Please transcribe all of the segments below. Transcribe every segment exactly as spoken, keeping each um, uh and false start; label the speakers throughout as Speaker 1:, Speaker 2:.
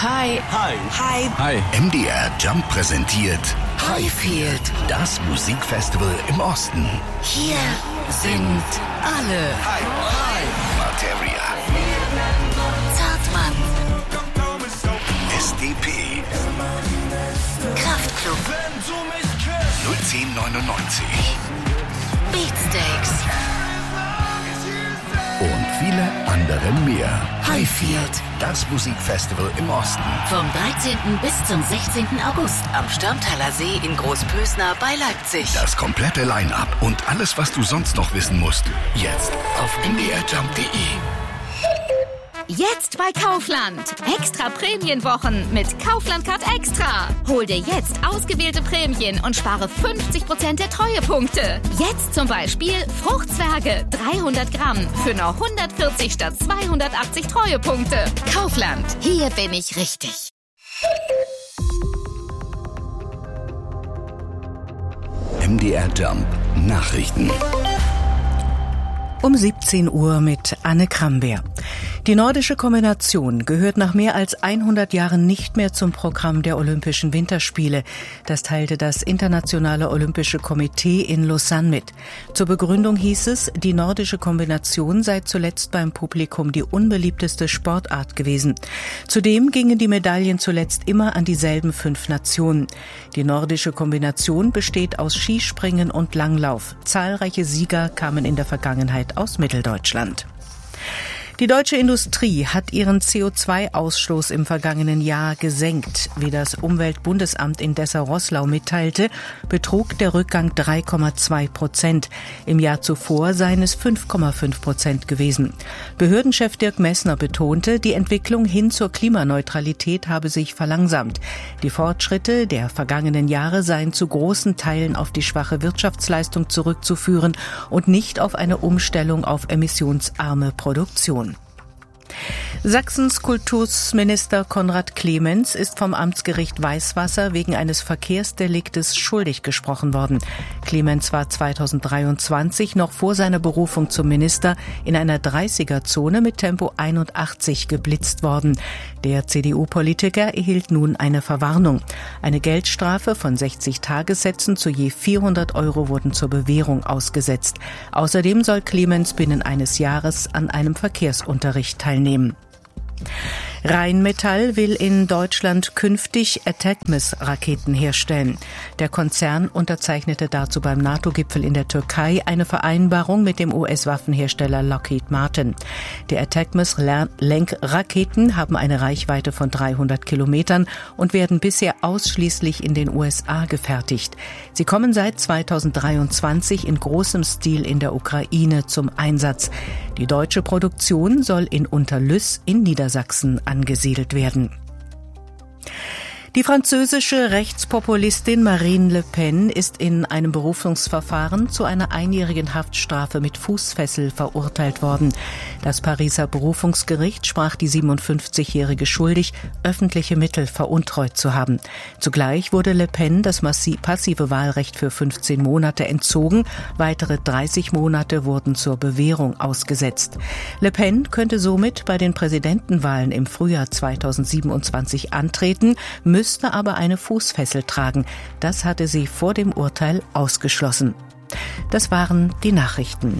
Speaker 1: Hi.
Speaker 2: Hi.
Speaker 1: Hi.
Speaker 2: Hi.
Speaker 3: M D R Jump präsentiert
Speaker 1: Highfield,
Speaker 3: das Musikfestival im Osten.
Speaker 1: Hier sind alle.
Speaker 3: Hi. Hi. Materia.
Speaker 1: Zartmann.
Speaker 3: S D P.
Speaker 1: Kraftklub.
Speaker 3: null zehn neunundneunzig.
Speaker 1: Beatsteaks.
Speaker 3: Und viele andere mehr.
Speaker 1: Highfield,
Speaker 3: Das Musikfestival im Osten.
Speaker 1: vom dreizehnten bis zum sechzehnten August am Störmtaler See in Großpösner bei Leipzig.
Speaker 3: Das komplette Line-Up und alles, was du sonst noch wissen musst. Jetzt auf m d r jump punkt d e.
Speaker 4: Jetzt bei Kaufland. Extra Prämienwochen mit Kaufland Card Extra. Hol dir jetzt ausgewählte Prämien und spare fünfzig Prozent der Treuepunkte. Jetzt zum Beispiel Fruchtzwerge dreihundert Gramm für nur hundertvierzig statt zweihundertachtzig Treuepunkte. Kaufland. Hier bin ich richtig.
Speaker 3: M D R Jump Nachrichten.
Speaker 5: Um siebzehn Uhr mit Anne Krambeer. Die nordische Kombination gehört nach mehr als hundert Jahren nicht mehr zum Programm der Olympischen Winterspiele. Das teilte das Internationale Olympische Komitee in Lausanne mit. Zur Begründung hieß es, die nordische Kombination sei zuletzt beim Publikum die unbeliebteste Sportart gewesen. Zudem gingen die Medaillen zuletzt immer an dieselben fünf Nationen. Die nordische Kombination besteht aus Skispringen und Langlauf. Zahlreiche Sieger kamen in der Vergangenheit aus Mitteldeutschland. Die deutsche Industrie hat ihren C O zwei Ausstoß im vergangenen Jahr gesenkt. Wie das Umweltbundesamt in Dessau-Roßlau mitteilte, betrug der Rückgang drei Komma zwei Prozent. Im Jahr zuvor seien es fünf Komma fünf Prozent gewesen. Behördenchef Dirk Messner betonte, die Entwicklung hin zur Klimaneutralität habe sich verlangsamt. Die Fortschritte der vergangenen Jahre seien zu großen Teilen auf die schwache Wirtschaftsleistung zurückzuführen und nicht auf eine Umstellung auf emissionsarme Produktion. Sachsens Kultusminister Konrad Clemens ist vom Amtsgericht Weißwasser wegen eines Verkehrsdeliktes schuldig gesprochen worden. Clemens war zweitausenddreiundzwanzig noch vor seiner Berufung zum Minister in einer dreißiger-Zone mit Tempo einundachtzig geblitzt worden. Der C D U-Politiker erhielt nun eine Verwarnung. Eine Geldstrafe von sechzig Tagessätzen zu je vierhundert Euro wurden zur Bewährung ausgesetzt. Außerdem soll Clemens binnen eines Jahres an einem Verkehrsunterricht teilnehmen. Rheinmetall will in Deutschland künftig ATACMS-Raketen herstellen. Der Konzern unterzeichnete dazu beim NATO-Gipfel in der Türkei eine Vereinbarung mit dem U S-Waffenhersteller Lockheed Martin. Die ATACMS-Lenkraketen haben eine Reichweite von dreihundert Kilometern und werden bisher ausschließlich in den U S A gefertigt. Sie kommen seit zweitausenddreiundzwanzig in großem Stil in der Ukraine zum Einsatz. Die deutsche Produktion soll in Unterlüss in Niedersachsen angesiedelt werden. Die französische Rechtspopulistin Marine Le Pen ist in einem Berufungsverfahren zu einer einjährigen Haftstrafe mit Fußfessel verurteilt worden. Das Pariser Berufungsgericht sprach die siebenundfünfzigjährige schuldig, öffentliche Mittel veruntreut zu haben. Zugleich wurde Le Pen das passive Wahlrecht für fünfzehn Monate entzogen. Weitere dreißig Monate wurden zur Bewährung ausgesetzt. Le Pen könnte somit bei den Präsidentenwahlen im Frühjahr zweitausendsiebenundzwanzig antreten, müsste aber eine Fußfessel tragen. Das hatte sie vor dem Urteil ausgeschlossen. Das waren die Nachrichten.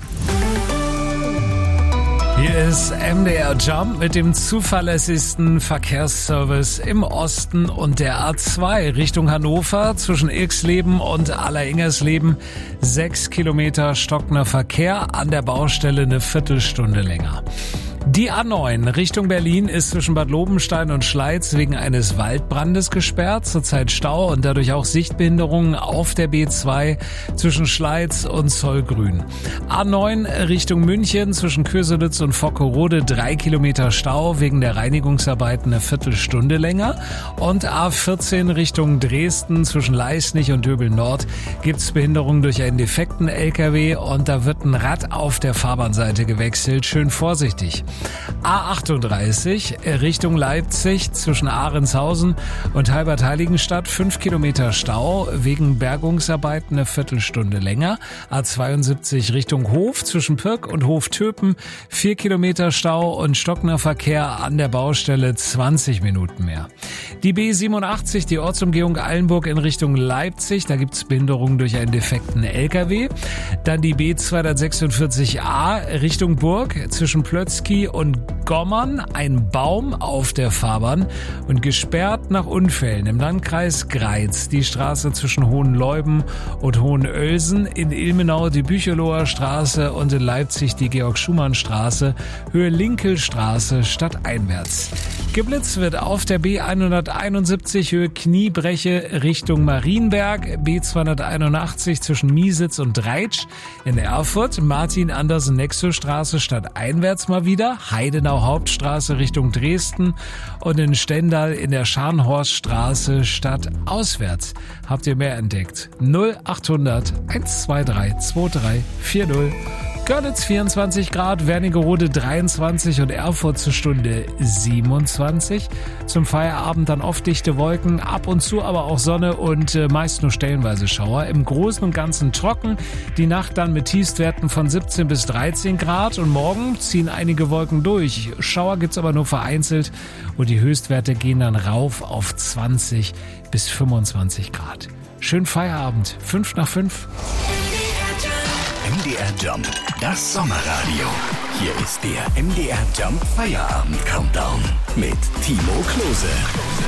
Speaker 6: Hier ist M D R Jump mit dem zuverlässigsten Verkehrsservice im Osten und der A zwei Richtung Hannover zwischen Irxleben und Alleringgersleben. Sechs Kilometer stockender Verkehr, an der Baustelle eine Viertelstunde länger. Die A neun Richtung Berlin ist zwischen Bad Lobenstein und Schleiz wegen eines Waldbrandes gesperrt. Zurzeit Stau und dadurch auch Sichtbehinderungen auf der B zwei zwischen Schleiz und Zollgrün. A neun Richtung München zwischen Köselitz und Vockerode drei Kilometer Stau wegen der Reinigungsarbeiten eine Viertelstunde länger. Und A vierzehn Richtung Dresden zwischen Leisnig und Döbel Nord gibt's Behinderungen durch einen defekten L K W und da wird ein Rad auf der Fahrbahnseite gewechselt. Schön vorsichtig. A achtunddreißig Richtung Leipzig zwischen Ahrenshausen und Halbert-Heiligenstadt fünf Kilometer Stau, wegen Bergungsarbeiten eine Viertelstunde länger. A zweiundsiebzig Richtung Hof zwischen Pirk und Hof-Töpen vier Kilometer Stau und stockender Verkehr an der Baustelle zwanzig Minuten mehr. Die B siebenundachtzig, die Ortsumgehung Eilenburg in Richtung Leipzig, da gibt's Behinderungen durch einen defekten L K W. Dann die B zweihundertsechsundvierzig A Richtung Burg zwischen Plötzky und Gommern, ein Baum auf der Fahrbahn und gesperrt nach Unfällen im Landkreis Greiz. Die Straße zwischen Hohenleuben und Hohenölsen, in Ilmenau die Bücheloher Straße und in Leipzig die Georg-Schumann-Straße, Höhe Linkelstraße stadteinwärts. Geblitzt wird auf der B hunderteinundsiebzig Höhe Kniebreche Richtung Marienberg, B zweihunderteinundachtzig zwischen Miesitz und Dreitsch, in Erfurt Martin-Andersen-Nexo-Straße stadteinwärts mal wieder, Heidenau Hauptstraße Richtung Dresden und in Stendal in der Scharnhorststraße stadtauswärts. Habt ihr mehr entdeckt? null achthundert hundertzweiundzwanzig zweiundzwanzig vierzig. Görlitz vierundzwanzig Grad, Wernigerode dreiundzwanzig und Erfurt zur Stunde siebenundzwanzig. Zum Feierabend dann oft dichte Wolken, ab und zu aber auch Sonne und äh, meist nur stellenweise Schauer. Im Großen und Ganzen trocken, die Nacht dann mit Tiefstwerten von siebzehn bis dreizehn Grad und morgen ziehen einige Wolken durch. Schauer gibt's aber nur vereinzelt und die Höchstwerte gehen dann rauf auf zwanzig bis fünfundzwanzig Grad. Schönen Feierabend, fünf nach fünf.
Speaker 3: M D R Jump, das Sommerradio. Hier ist der M D R Jump Feierabend Countdown mit Timo Klose.